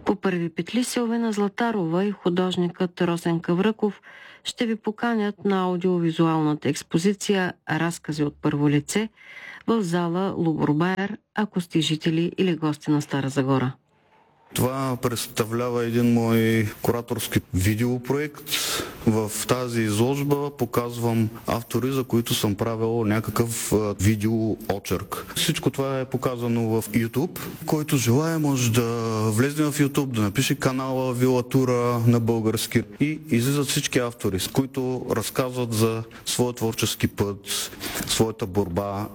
По първи петли Силвина Златарова и художникът Росен Кавръков ще ви поканят на аудиовизуалната експозиция "Разкази от първо лице" в зала Луборбайер, ако сте жители или гости на Стара Загора. Това представлява един мой кураторски видеопроект. В тази изложба показвам автори, за които съм правил някакъв видеоочерк. Всичко това е показано в YouTube. Който желае, може да влезе в YouTube, да напише канала Вилатура на български и излизат всички автори, с които разказват за своя творчески път, своята борба,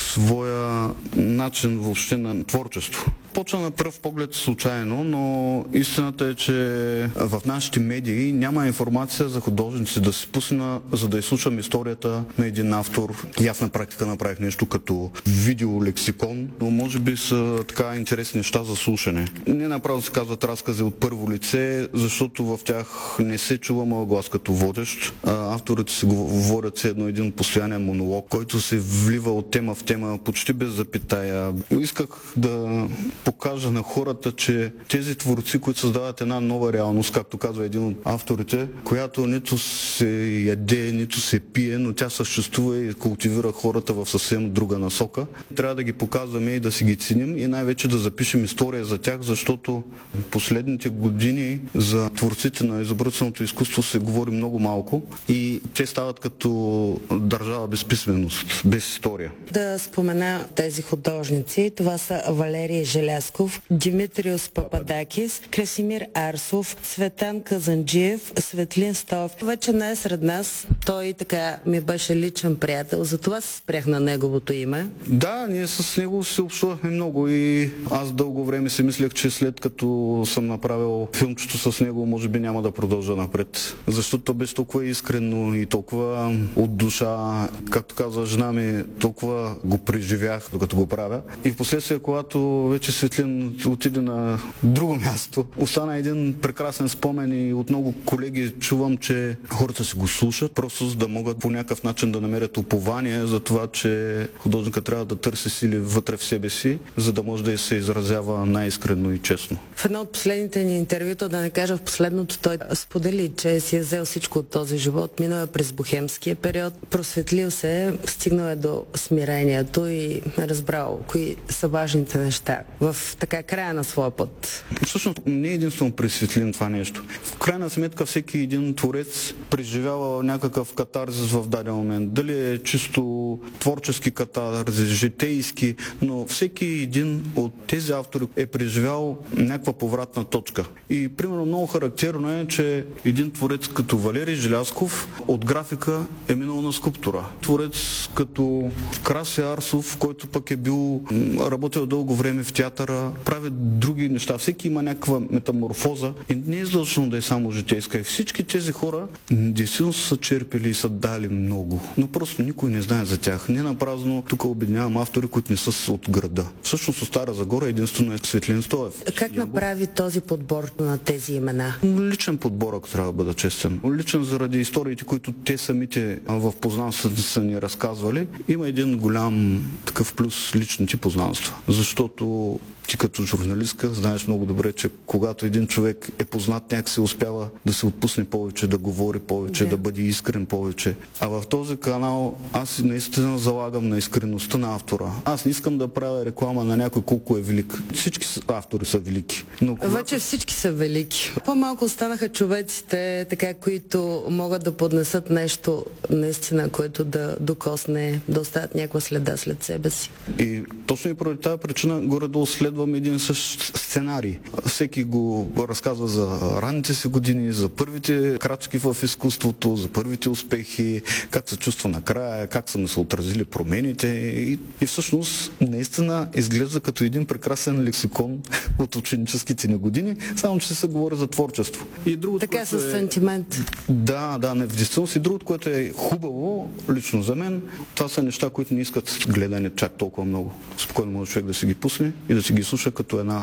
своя начин въобще на творчество. Почва на пръв поглед случайно, но истината е, че в нашите медии няма информация за художници да се пусна, за да изслушам историята на един автор. И аз на практика направих нещо като видеолексикон, но може би са така интересни неща за слушане. Не направо се казват разкази от първо лице, защото в тях не се чува моя глас като водещ. Авторите си говорят все едно един постоянен монолог, който се влива от тема в тема почти без запитая. Исках да покажа на хората, че тези творци, които създават една нова реалност, както казва един от авторите, която нито се яде, нито се пие, но тя съществува и култивира хората в съвсем друга насока. Трябва да ги показваме и да си ги ценим и най-вече да запишем история за тях, защото последните години за творците на изобразителното изкуство се говори много малко и те стават като държава без писменост, без история. Да спомена тези художници. Това са Валерий Желязков, Димитриос Пападакис, Красимир Арсов, Цветан Казанджиев, Светлин Стоев. Вече не е сред нас. Той така ми беше личен приятел, затова се спрях на неговото име. Да, ние с него се общувахме много и аз дълго време си мислех, че след като съм направил филмчето с него, може би няма да продължа напред. Защото то беше толкова искрено и толкова от душа. Както казва жена ми, толкова го преживях, докато го правя. И в последствие, когато вече Светлин отиде на друго място, остана един прекрасен спомен и от много колеги чувам, че хората си го слушат, просто за да могат по някакъв начин да намерят упование за това, че художника трябва да търси сили вътре в себе си, за да може да се изразява най-искрено и честно. В едно от последните ни интервюта, да не кажа в последното, той сподели, че си е взел всичко от този живот, минал е през бохемския период, просветлил се, стигнал е до смирението и разбрал кои са важните неща в така края на своя път. Всъщност не е единствено при Светлин това нещо. В крайна сметка всеки един творец преживява някакъв катарзис в даден момент. Дали е чисто творчески катарзис, житейски, но всеки един от тези автори е преживял някаква повратна точка. И примерно много характерно е, че един творец като Валерий Желязков от графика е минал на скулптура. Творец като Краси Арсов, който пък е бил работил дълго време в театъра, прави други неща. Всеки има някаква метаморфоза и не е задължително да е само житейска. И всички тези хора действително са черпили и са дали много. Но просто никой не знае за тях. Не напразно тук обединявам автори, които не са от града. Всъщност от Стара Загора единствено е Светлин Стоев. Как направи този подбор на тези имена? Личен подбор, ако трябва да бъда честен. Личен заради историите, които те самите в познанствата са ни разказвали. Има един голям такъв плюс личните познанства. Защото ти като журналистка знаеш много добре, че когато един човек е познат, някак се успява да се отпусне повече, да говори повече, да бъде искрен повече. А в този канал аз наистина залагам на искреността на автора. Аз не искам да правя реклама на някой колко е велик. Всички автори са велики. Но Вече всички са велики. По-малко останаха човеците, така, които могат да поднесат нещо наистина, което да докосне, да оставят някаква следа след себе си. И точно и поради тази причина горе-долу следвам един същ сценарий. Всеки го разказва за ранните си години, за първите крачки в изкуството, за първите успехи, как се чувства накрая, как са му се отразили промените и всъщност наистина изглежда като един прекрасен лексикон от ученическите ни години, само че се говори за творчество. И другото, така с сантимент. Да, в действителност и другото, което е хубаво, лично за мен, това са неща, които не искат гледане чак толкова много. Спокойно може човек да си ги пусне и да си ги слуша като една аудио.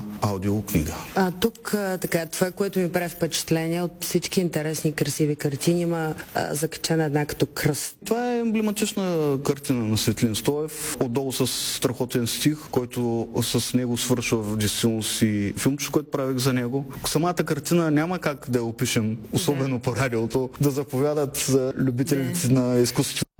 аудиокнига. Тук така, това, което ми прави впечатление от всички интересни, красиви картини, има закачена една като кръст. Това е емблематична картина на Светлин Стоев. Отдолу с страхотен стих, който с него свършва в действителност и филмче, което правих за него. Самата картина няма как да я опишем, особено по радиото, да заповядат за любителите на изкуството.